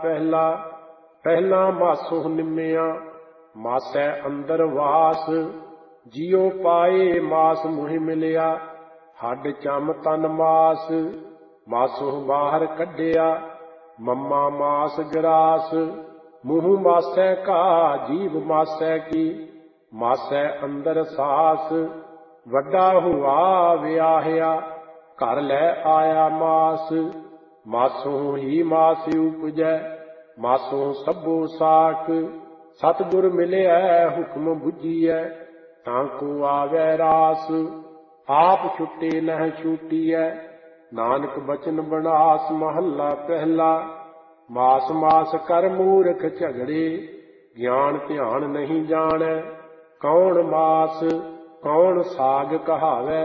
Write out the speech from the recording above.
ਪਹਿਲਾ ਪਹਿਲਾ ਮਾਸੋ ਨਿੰਮਿਆ ਮਾਸੈ ਅੰਦਰ ਵਾਸ। ਜਿਉ ਪਾਏ ਮਾਸ ਮੁਹਿ ਮਿਲਿਆ ਹੱਡ ਚਮ ਤਨ ਮਾਸ। ਮਾਸੋ ਬਾਹਰ ਕੱਢਿਆ ਮਮਾ ਮਾਸ ਗਰਾਸ। ਮੂੰਹ ਮਾਸੈ ਕਾ ਜੀਭ ਮਾਸੈ ਕੀ ਮਾਸੈ ਅੰਦਰ ਸਾਸ। ਵੱਡਾ ਹੁਆ ਵਿਆਹਿਆ ਘਰ ਲੈ ਆਇਆ ਮਾਸ। ਮਾਸੋਂ ਹੀ ਮਾਸ ਉਪਜੈ ਮਾਸੋਂ ਸਭੋ ਸਾਕ। ਸਤਿਗੁਰ ਮਿਲਿਆ ਹੁਕਮ ਬੁੱਝੀਐ ਤਾਂ ਕੋ ਆਵੈ ਰਾਸ। ਆਪ ਛੁੱਟੇ ਨਹਿ ਛੂਟੀਐ ਨਾਨਕ ਬਚਨ ਬਨਾਸ। ਮਹੱਲਾ ਪਹਿਲਾ। ਮਾਸ ਮਾਸ ਕਰ ਮੂਰਖ ਝਗੜੇ ਗਿਆਨ ਧਿਆਨ ਨਹੀਂ ਜਾਣੈ। ਕੌਣ ਮਾਸ ਕੌਣ ਸਾਗ ਕਹਾਵੈ